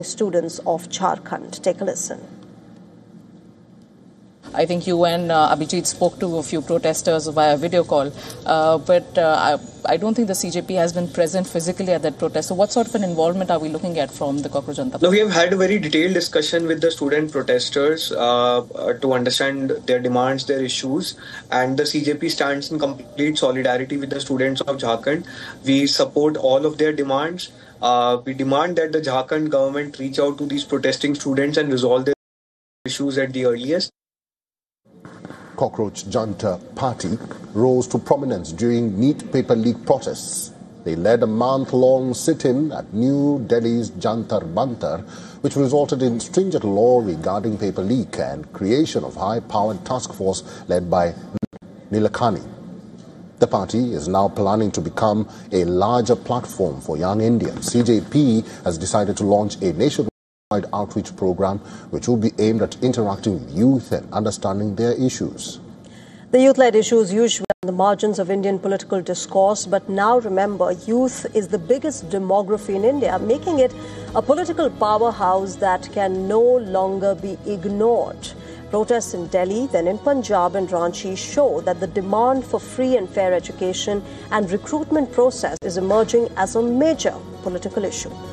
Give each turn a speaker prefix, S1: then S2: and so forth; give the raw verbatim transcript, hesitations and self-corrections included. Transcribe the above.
S1: students of Jharkhand. Take a listen.
S2: I think you and uh, Abhijit spoke to a few protesters via video call, uh, but uh, I, I don't think the C J P has been present physically at that protest. So what sort of an involvement are we looking at from the Cockroach Janata Party?
S3: No, we have had a very detailed discussion with the student protesters uh, uh, to understand their demands, their issues, and the C J P stands in complete solidarity with the students of Jharkhand. We support all of their demands. Uh, we demand that the Jharkhand government reach out to these protesting students and resolve their issues at the earliest.
S4: Cockroach Janata Party rose to prominence during NEET paper leak protests. They led a month-long sit-in at New Delhi's Jantar Mantar, which resulted in stringent law regarding paper leak and creation of high-powered task force led by Nilekani. The party is now planning to become a larger platform for young Indians. C J P has decided to launch a nationwide outreach program which will be aimed at interacting with youth and understanding their issues.
S1: The youth-led issues usually on the margins of Indian political discourse, but now remember, youth is the biggest demography in India, making it a political powerhouse that can no longer be ignored. Protests in Delhi, then in Punjab and Ranchi show that the demand for free and fair education and recruitment process is emerging as a major political issue.